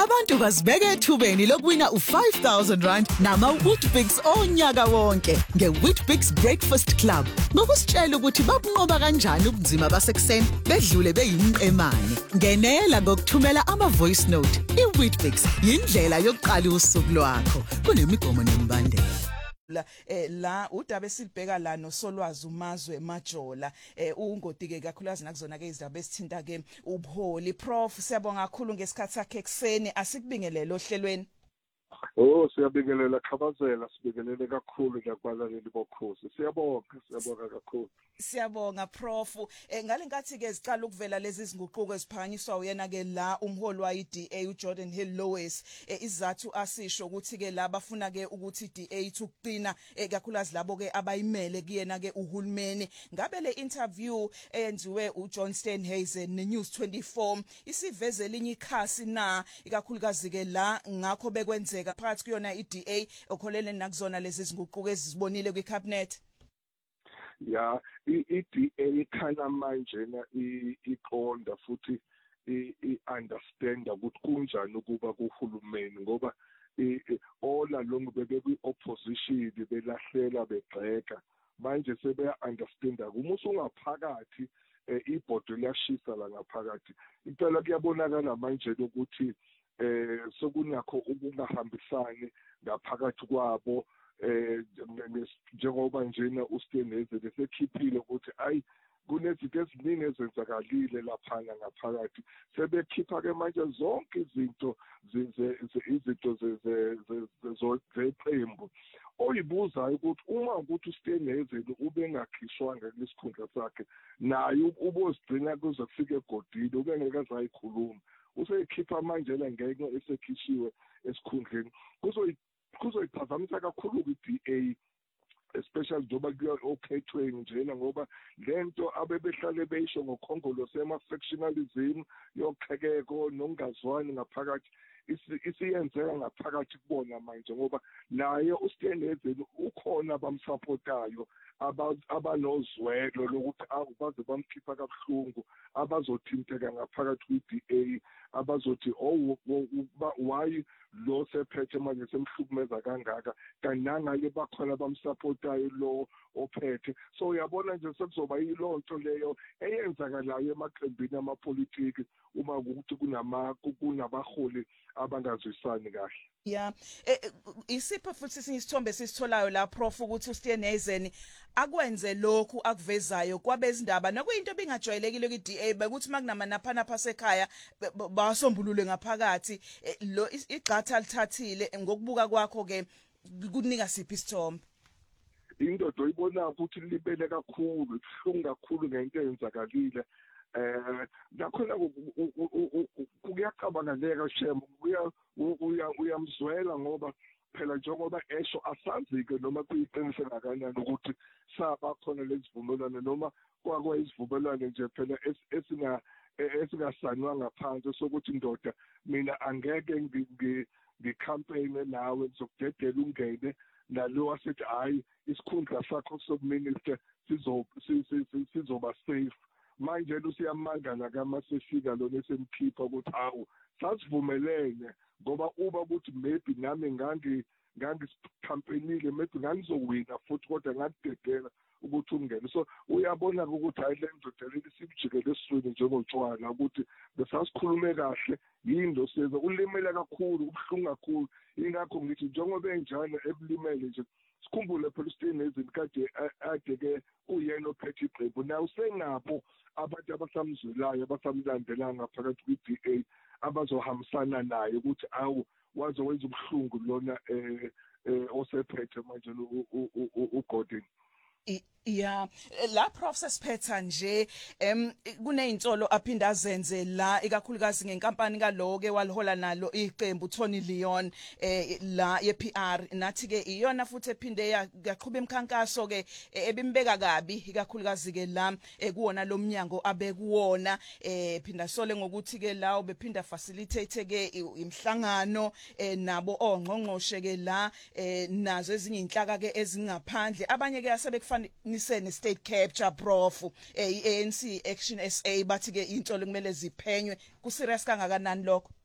Abantu bazibeke ethubeni lokuwina u5,000 nama Weetabix onyaka wonke ngeWeetabix Breakfast Club. Ngokusitshela ukuthi babunqoba kanjani ubunzima basekuseni bedlule beyimqemane. Ngenela ngokuthumela ama-voice note. iWeetabix yindlela yokuqala usuku lwakho. Kunemigomo nemibandela. La udaba esilibheka la noSolwazi uMazwe Majola ungoti ke kakhulukazi nakuzona ke izindaba esithinta ke ubuholi. Prof, siyabonga kakhulu ngesikhathi sakhe ekseni, asikubingelele ohlelweni. Siyabingelela Khabazela, sibingelele kakhulu njakubalaleli bokhosi. Siyabonga kakhulu. Siyabonga Prof. Ngalenkathi ke ziqala ukuvela lezi zinguquko eziphakanyiswa uyena ke la umholi wayiDA uJordan Hill Lewis izathu asisho ukuthi ke la bafuna ke ukuthi iDA ithukqina kakhulukazi labo ke abayimele kuyena ke uhulumeni. Ngabe le interview eyenziwe uJohn Steenhuisen neNews 24 isiveze elinye ikhasi na ikakhulukazi ke la ngakho bekwenzeka phakathi kuyona iDA okholele nakuzona lezi zinguquko ezibonile kwiCabinet. Ya iDA ikhana manje na iqonda futhi i-understand ukuthi kunjani ukuba kuhulumeni ngoba all along bebe kwi-opposition belahlela begxeka manje sebeya-understanda uma usungaphakathi ibhodo liyashisa la ngaphakathi impela kuyabonakala manje ukuthi sokunakho ukungahambisani ngaphakathi kwabo njengoba njena uSteenhuisen besekhiphile ukuthi ayi kunezinto eziningi ezenzakalile laphana ngaphakathi sebekhipha ke manje zonke izinto zeqembu oyibuzayo ukuthi uma ukuthi uSteenhuisen ubengakhishwanga kulesikhundla sakhe naye ubozigcina kuze kufike egodini ubengeke azayikhuluma useyikhipha manje la ngeke esekhishiwe esikhundleni kuzoyiphazamisa kakhulu kwi-DA especially njengoba kuyo okhethweni njena ngoba lento abebehlale beyisho ngokhongolo sema-factionalism yoqhekeko nokungazwani ngaphakathi isiyenzeka ngaphakathi kubona manje ngoba naye uSteenhuisen ukhona abamsapotayo abanozwelo lokuthi baze bamkhipha kabuhlungu abazothinteka ngaphakathi kwi-DA abazothi why lo sephethe manje semhlukumeza kangaka kanti nangale bakhona bamsapotayo lo ophethe so uyabona nje sekuzoba yilonto leyo eyenzakalayo emaqembini amapolitiki uma ukuthi kunabaholi abangazwisani kahle. Yeah, isipho futhi isithombe sisitholayo la Prof ukuthi uSteenhuisen akwenze lokhu akuvezayo kwabezindaba nokuyinto bingajwayelekile kwiDA bekuthi makunamanapha pasekhaya basombulule ngaphakathi lo igqatha lithathile ngokubuka kwakho ke kunika siphi isithombe. Indodo oyibona ukuthi libele kakhulu ihlungu kakhulu ngento eyenzakalile nakhona kuyacabangaleka shem uyamzwela ngoba phela njengoba esho asazi-ke noma kuyiqiniso kangakanani ukuthi saba khona lezivumelwano noma kwakuyizivumelwano nje phela esingasanwa ngaphansi sokuthi ndoda mina angeke ngikhampeyine nawe ngizokudedela ungene nalo wasethi hayi isikhundla sakho sobuminister sizoba safe manje usiyamangala kamasefika lona esemkhipha ukuthi awu sasivumelene ngoba uba ukuthi maybe nami ngangisikhampenile maybe ngangizowina futhi kodwa ngakudedela ukuthi ungene so uyabona ukuthi hayi le ndodeleli simjikele esiswini njengotshwala ukuthi besasikhulume kahle yindo seza ulimele kakhulu ubuhlungu kakhulu ingakho ngithi njengoba enjalo ebulimele nje sikhumbule phela uSteenhuisen kade ke uyena ophethe iqembu nawe usengapho abantu abasamzwelayo abasamlandelayo ngaphakathi kwi-DA abazohambisana naye ukuthi awu wazowenza ubuhlungu lona osephethe manje uGordon. Yeah, la Prof sesiphetha nje kunezinsolo aphinda azenze la ikakhulukazi ngenkampani kalo ke walihola nalo iqembu Tony Leon la yePR nathi ke iyona futhi ephinde yaqhubha imkhankaso ke ebimbeka kabi ikakhulukazi ke la kuwona lomnyango abekuwona phinda sole ngokuthi ke lawo bephinda facilitate ke imhlangano nabo ongqongqoshe ke la nazo ezinye inhlaka ke ezingaphandle abanye ke asebekufanisene state capture Prof iANC Action SA bathi ke into lekumele ziphenywe ku serious kangakanani lokho.